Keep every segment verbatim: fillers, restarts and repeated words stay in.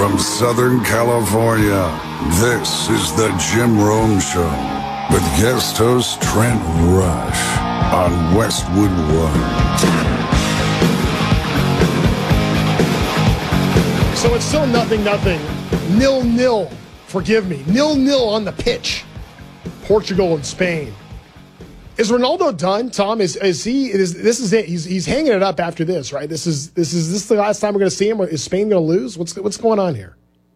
From Southern California, this is the Jim Rome Show with guest host Trent Rush on Westwood One. So it's still nothing, nothing. Nil, nil. Forgive me. Nil, nil on the pitch. Portugal and Spain. Is Ronaldo done, Tom? Is is he? Is this is it? He's he's hanging it up after this, right? This is this is this the last time we're going to see him? Or is Spain going to lose? What's what's going on here?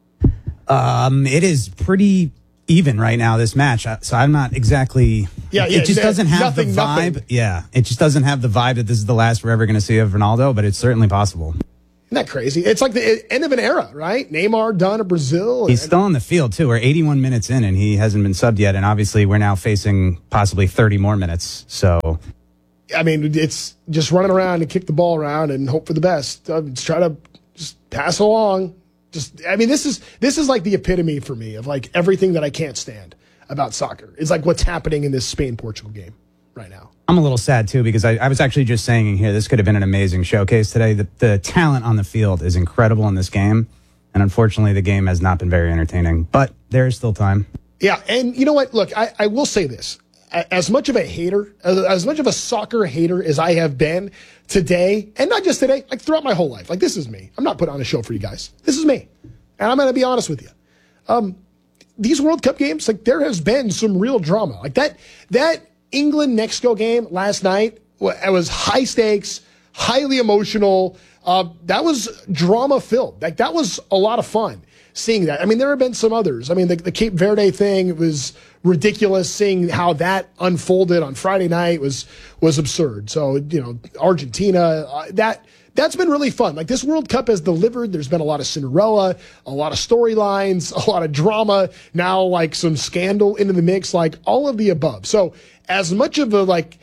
Um, it is pretty even right now, this match. So I'm not exactly. Yeah, yeah. It just doesn't have nothing, the vibe. Nothing. Yeah, it just doesn't have the vibe that this is the last we're ever going to see of Ronaldo. But it's certainly possible. Isn't that crazy? It's like the end of an era, right? Neymar done at Brazil. He's still on the field, too. We're eighty-one minutes in, and he hasn't been subbed yet. And obviously, we're now facing possibly thirty more minutes. So, I mean, it's just running around and kick the ball around and hope for the best. Uh, just try to just pass along. Just, I mean, this is this is like the epitome for me of like everything that I can't stand about soccer. It's like what's happening in this Spain-Portugal game right now. I'm a little sad, too, because I, I was actually just saying in here, this could have been an amazing showcase today. The, the talent on the field is incredible in this game. And unfortunately, the game has not been very entertaining. But there is still time. Yeah, and you know what? Look, I, I will say this. As much of a hater, as, as much of a soccer hater as I have been today, and not just today, like throughout my whole life. Like, this is me. I'm not putting on a show for you guys. This is me. And I'm going to be honest with you. Um, these World Cup games, like, there has been some real drama. Like, that that... England-Mexico game last night, it was high stakes, highly emotional. Uh, that was drama-filled. Like, that was a lot of fun seeing that. I mean, there have been some others. I mean, the, the Cape Verde thing was ridiculous. Seeing how that unfolded on Friday night was was absurd. So, you know, Argentina, uh, that that's been really fun. Like, this World Cup has delivered. There's been a lot of Cinderella, a lot of storylines, a lot of drama. Now, like, some scandal into the mix, like all of the above. So, as much of a like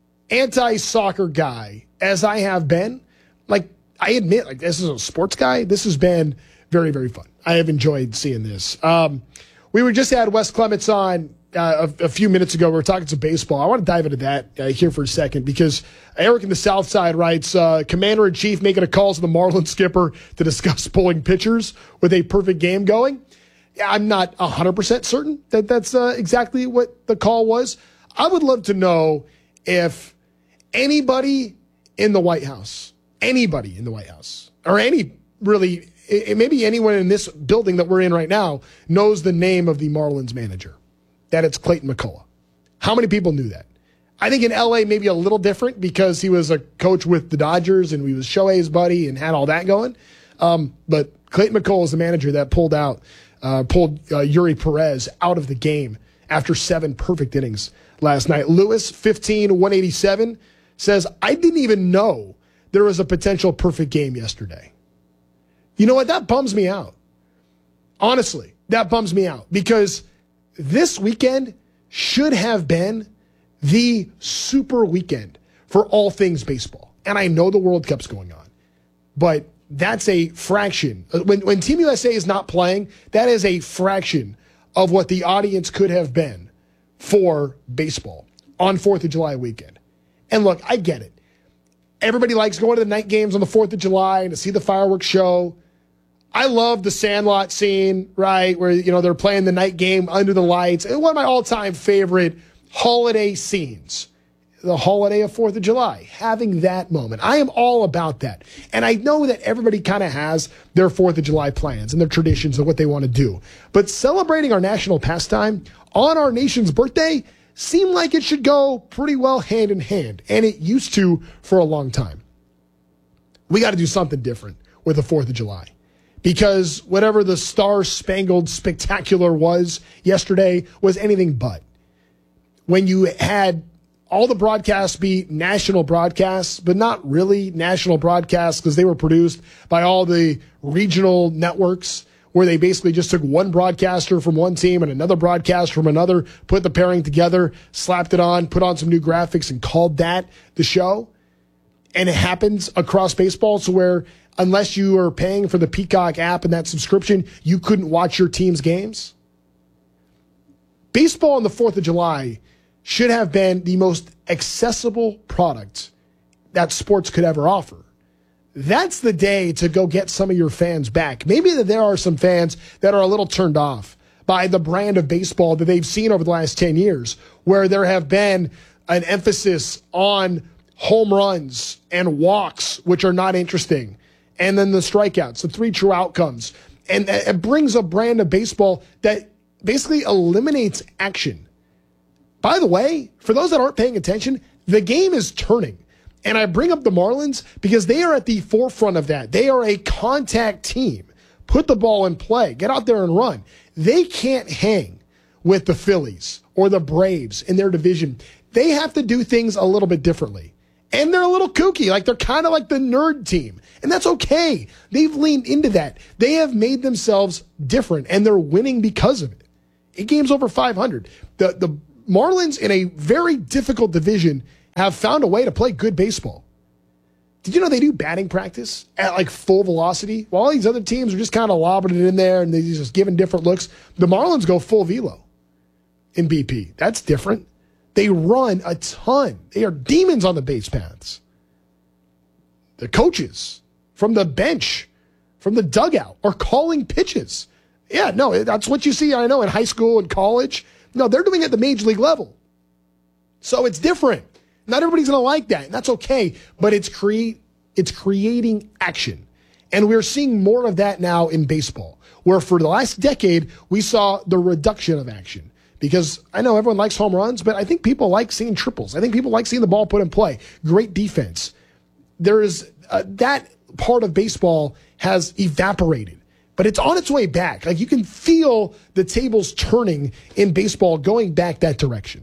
anti-soccer guy as I have been, like I admit, like this is a sports guy. This has been very, very fun. I have enjoyed seeing this. Um, we were just had Wes Clements on uh, a, a few minutes ago. We were talking some baseball. I want to dive into that uh, here for a second because Eric in the South Side writes, uh, Commander-in-Chief making a call to the Marlins skipper to discuss pulling pitchers with a perfect game going. Yeah, I'm not one hundred percent certain that that's uh, exactly what the call was. I would love to know if anybody in the White House, anybody in the White House, or any really, maybe anyone in this building that we're in right now knows the name of the Marlins manager, that it's Clayton McCullough. How many people knew that? I think in L A maybe a little different because he was a coach with the Dodgers and he was Shohei's buddy and had all that going. Um, but Clayton McCullough is the manager that pulled out, uh, pulled uh, Yuri Perez out of the game after seven perfect innings last night. Lewis, fifteen one eighty-seven, says, I didn't even know there was a potential perfect game yesterday. You know what? That bums me out. Honestly, that bums me out because this weekend should have been the super weekend for all things baseball. And I know the World Cup's going on, but that's a fraction. When, when Team U S A is not playing, that is a fraction of what the audience could have been for baseball on fourth of July weekend. And look, I get it. Everybody likes going to the night games on the fourth of July and to see the fireworks show. I love the Sandlot scene, right, where, you know, they're playing the night game under the lights. And one of my all-time favorite holiday scenes, the holiday of fourth of July, having that moment. I am all about that. And I know that everybody kind of has their fourth of July plans and their traditions of what they want to do. But celebrating our national pastime on our nation's birthday seemed like it should go pretty well hand in hand. And it used to for a long time. We got to do something different with the fourth of July. Because whatever the star-spangled spectacular was yesterday was anything but. When you had all the broadcasts be national broadcasts, but not really national broadcasts because they were produced by all the regional networks where they basically just took one broadcaster from one team and another broadcaster from another, put the pairing together, slapped it on, put on some new graphics, and called that the show. And it happens across baseball, so where unless you are paying for the Peacock app and that subscription, you couldn't watch your team's games. Baseball on the fourth of July should have been the most accessible product that sports could ever offer. that's the day to go get some of your fans back. Maybe that there are some fans that are a little turned off by the brand of baseball that they've seen over the last ten years, where there have been an emphasis on home runs and walks, which are not interesting, and then the strikeouts, the three true outcomes. And it brings a brand of baseball that basically eliminates action. By the way, for those that aren't paying attention, the game is turning. And I bring up the Marlins because they are at the forefront of that. They are a contact team. Put the ball in play. Get out there and run. They can't hang with the Phillies or the Braves in their division. They have to do things a little bit differently. And they're a little kooky. Like, they're kind of like the nerd team. And that's okay. They've leaned into that. They have made themselves different, and they're winning because of it. Eight games over five hundred. The, the Marlins, in a very difficult division, have found a way to play good baseball. Did you know they do batting practice at like full velocity? While all these other teams are just kind of lobbing it in there and they're just giving different looks, the Marlins go full velo in B P. That's different. They run a ton. They are demons on the base paths. The coaches from the bench, from the dugout, are calling pitches. Yeah, no, that's what you see, I know, in high school and college. No, they're doing it at the major league level. So it's different. Not everybody's going to like that, and that's okay, but it's create it's creating action. And we're seeing more of that now in baseball, where for the last decade, we saw the reduction of action. Because I know everyone likes home runs, but I think people like seeing triples. I think people like seeing the ball put in play. Great defense. There is uh, that part of baseball has evaporated, but it's on its way back. Like, you can feel the tables turning in baseball, going back that direction.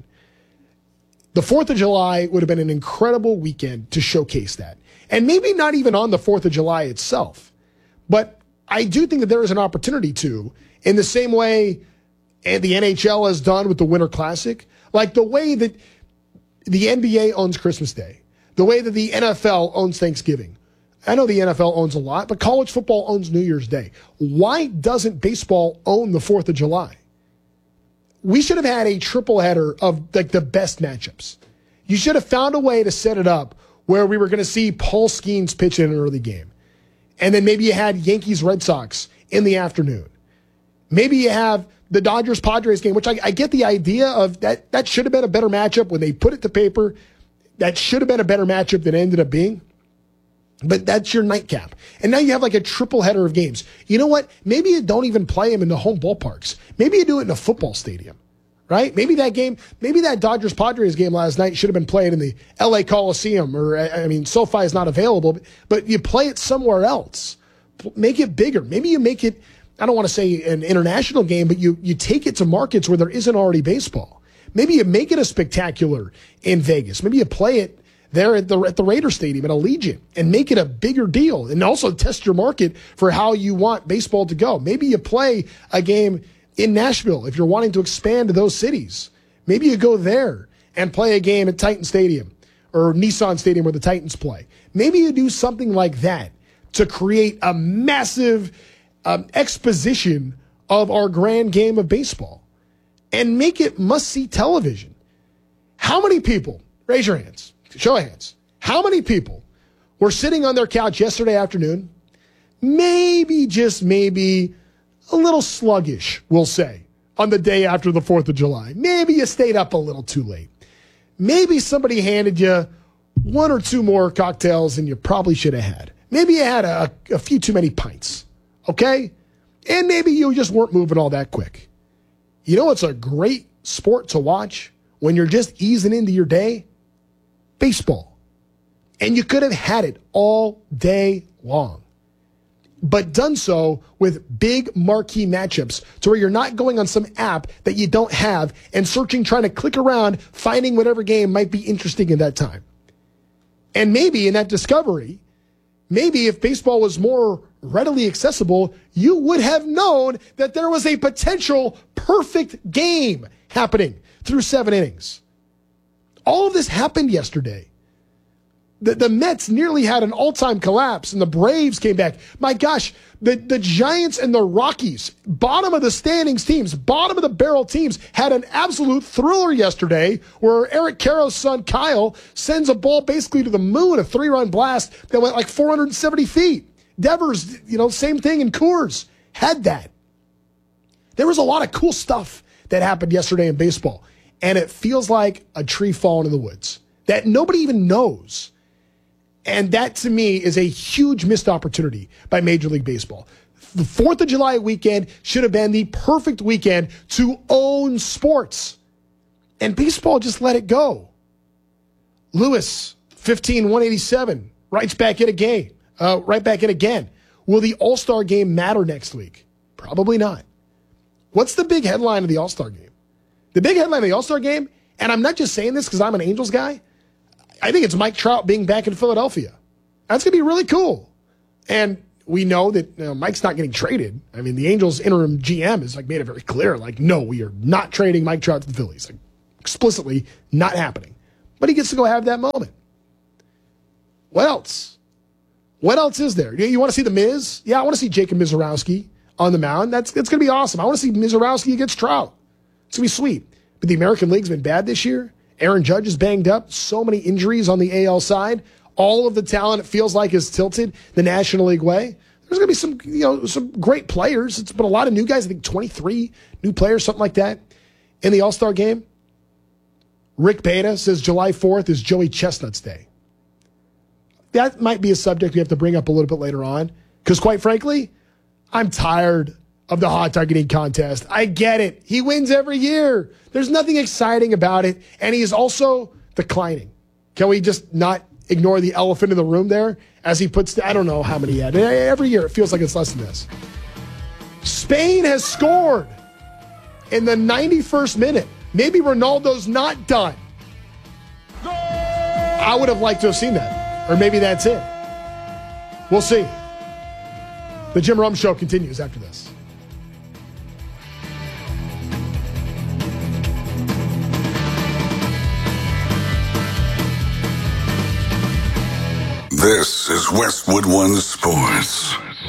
The fourth of July would have been an incredible weekend to showcase that. And maybe not even on the fourth of July itself. But I do think that there is an opportunity to, in the same way and the N H L has done with the Winter Classic, like the way that the N B A owns Christmas Day, the way that the N F L owns Thanksgiving. I know the N F L owns a lot, but college football owns New Year's Day. Why doesn't baseball own the fourth of July? We should have had a triple header of like the best matchups. You should have found a way to set it up where we were going to see Paul Skeens pitch in an early game. And then maybe you had Yankees Red Sox in the afternoon. Maybe you have the Dodgers Padres game, which I, I get the idea of that. That should have been a better matchup when they put it to paper. That should have been a better matchup than it ended up being. But that's your nightcap. And now you have like a triple header of games. You know what? Maybe you don't even play them in the home ballparks. Maybe you do it in a football stadium, right? Maybe that game, maybe that Dodgers-Padres game last night should have been played in the L A Coliseum, or, I mean, SoFi is not available, but, but you play it somewhere else. Make it bigger. Maybe you make it, I don't want to say an international game, but you, you take it to markets where there isn't already baseball. Maybe you make it a spectacular in Vegas. Maybe you play it there at the at the Raider Stadium at Allegiant and make it a bigger deal, and also test your market for how you want baseball to go. Maybe you play a game in Nashville if you're wanting to expand to those cities. Maybe you go there and play a game at Titan Stadium or Nissan Stadium where the Titans play. Maybe you do something like that to create a massive um, exposition of our grand game of baseball and make it must-see television. How many people, raise your hands, show of hands, how many people were sitting on their couch yesterday afternoon, maybe, just maybe, a little sluggish, we'll say, on the day after the fourth of July. Maybe you stayed up a little too late. Maybe somebody handed you one or two more cocktails than you probably should have had. Maybe you had a, a few too many pints, okay? And maybe you just weren't moving all that quick. You know what's a great sport to watch when you're just easing into your day? Baseball. And you could have had it all day long, but done so with big marquee matchups to where you're not going on some app that you don't have and searching, trying to click around, finding whatever game might be interesting at that time. And maybe in that discovery, maybe if baseball was more readily accessible, you would have known that there was a potential perfect game happening through seven innings. All of this happened yesterday. The, the Mets nearly had an all-time collapse, and the Braves came back. My gosh, the, the Giants and the Rockies, bottom of the standings teams, bottom of the barrel teams, had an absolute thriller yesterday where Eric Carro's son, Kyle, sends a ball basically to the moon, a three-run blast that went like four hundred seventy feet. Devers, you know, same thing in Coors, had that. There was a lot of cool stuff that happened yesterday in baseball, and it feels like a tree falling in the woods that nobody even knows. And that, to me, is a huge missed opportunity by Major League Baseball. The fourth of July weekend should have been the perfect weekend to own sports. And baseball just let it go. Lewis, fifteen one eighty-seven, writes back in again. Uh, right back in again. Will the All-Star game matter next week? Probably not. What's the big headline of the All-Star game? The big headline of the All-Star game, and I'm not just saying this because I'm an Angels guy, I think it's Mike Trout being back in Philadelphia. That's going to be really cool. And we know that you know, Mike's not getting traded. I mean, the Angels interim G M has like made it very clear, like, no, we are not trading Mike Trout to the Phillies. Like, explicitly not happening. But he gets to go have that moment. What else? What else is there? You, you want to see the Miz? Yeah, I want to see Jacob Mizorowski on the mound. That's, that's going to be awesome. I want to see Mizorowski against Trout. It's going to be sweet. But the American League's been bad this year. Aaron Judge is banged up. So many injuries on the A L side. All of the talent, it feels like, is tilted the National League way. There's going to be some, you know, some great players. It's been a lot of new guys. I think twenty-three new players, something like that, in the All-Star game. Rick Beta says July fourth is Joey Chestnut's day. That might be a subject we have to bring up a little bit later on. Because quite frankly, I'm tired of the hot dog eating contest. I get it. He wins every year. There's nothing exciting about it. And he is also declining. Can we just not ignore the elephant in the room there as he puts, the, I don't know how many he had. Every year it feels like it's less than this. Spain has scored in the ninety-first minute. Maybe Ronaldo's not done. I would have liked to have seen that. Or maybe that's it. We'll see. The Jim Rome Show continues after this. This is Westwood One Sports.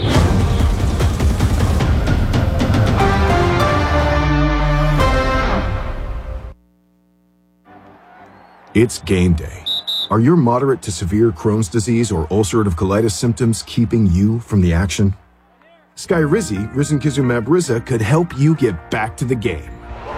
It's game day. Are your moderate to severe Crohn's disease or ulcerative colitis symptoms keeping you from the action? Skyrizi, risankizumab Riza, could help you get back to the game.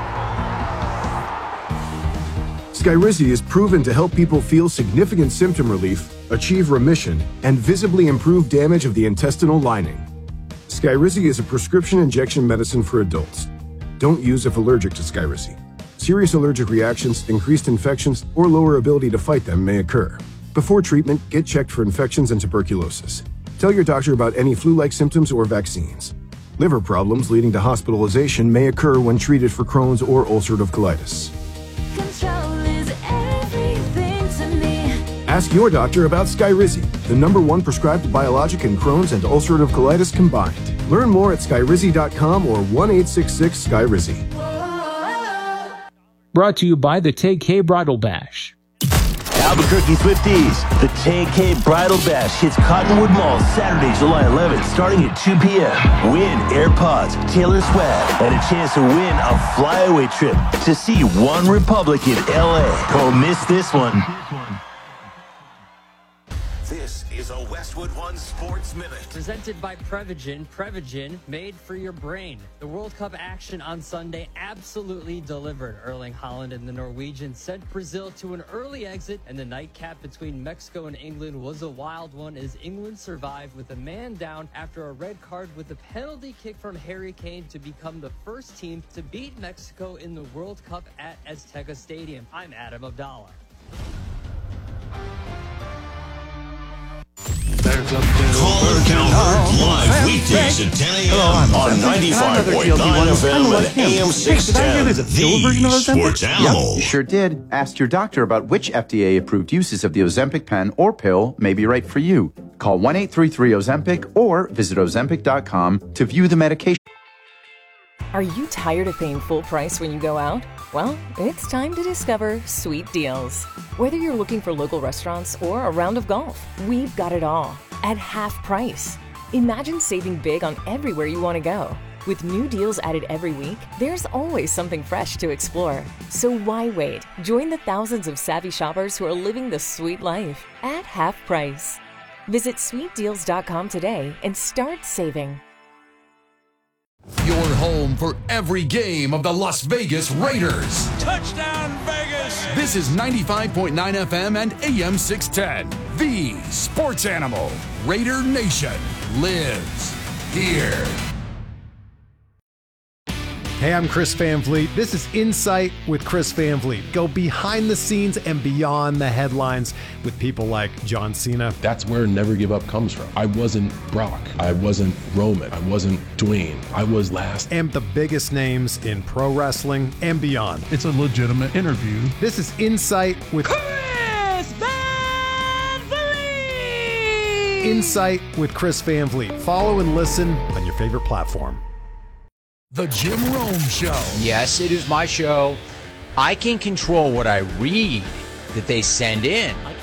Skyrizi is proven to help people feel significant symptom relief, achieve remission, and visibly improve damage of the intestinal lining. Skyrizi is a prescription injection medicine for adults. Don't use if allergic to Skyrizi. Serious allergic reactions, increased infections, or lower ability to fight them may occur. Before treatment, get checked for infections and tuberculosis. Tell your doctor about any flu-like symptoms or vaccines. Liver problems leading to hospitalization may occur when treated for Crohn's or ulcerative colitis. Control is everything to me. Ask your doctor about Skyrizi, the number one prescribed biologic in Crohn's and ulcerative colitis combined. Learn more at skyrizi dot com or one eight six six Skyrizi. Brought to you by the Tay K Bridal Bash. Albuquerque Swifties, the Tay K Bridal Bash hits Cottonwood Mall Saturday, July eleventh, starting at two p.m. Win AirPods, Taylor Swift, and a chance to win a flyaway trip to see One Republic in L A. Don't miss this one. This is a Westwood One Sports Minute. Presented by Prevagen. Prevagen, made for your brain. The World Cup action on Sunday absolutely delivered. Erling Haaland and the Norwegians sent Brazil to an early exit, and the nightcap between Mexico and England was a wild one as England survived with a man down after a red card with a penalty kick from Harry Kane to become the first team to beat Mexico in the World Cup at Azteca Stadium. I'm Adam Abdallah. Caller Calvert live weekdays at ten a.m. on ninety-five point nine F M and A M six ten. The Sports Animal. Yep, you sure did. Ask your doctor about which F D A-approved uses of the Ozempic pen or pill may be right for you. Call one eight three three Ozempic or visit ozempic dot com to view the medication. Are you tired of paying full price when you go out? Well, it's time to discover Sweet Deals. Whether you're looking for local restaurants or a round of golf, we've got it all at half price. Imagine saving big on everywhere you want to go. With new deals added every week, there's always something fresh to explore. So why wait? Join the thousands of savvy shoppers who are living the sweet life at half price. Visit sweet deals dot com today and start saving. Your home for every game of the Las Vegas Raiders. Touchdown, Vegas! This is ninety-five point nine F M and A M six ten. The Sports Animal. Raider Nation lives here. Hey, I'm Chris Van Vliet. This is Insight with Chris Van Vliet. Go behind the scenes and beyond the headlines with people like John Cena. That's where Never Give Up comes from. I wasn't Brock. I wasn't Roman. I wasn't Dwayne. I was last. And the biggest names in pro wrestling and beyond. It's a legitimate interview. This is Insight with Chris Van Vliet! Insight with Chris Van Vliet. Follow and listen on your favorite platform. The Jim Rome Show. Yes, it is my show. I can control what I read that they send in.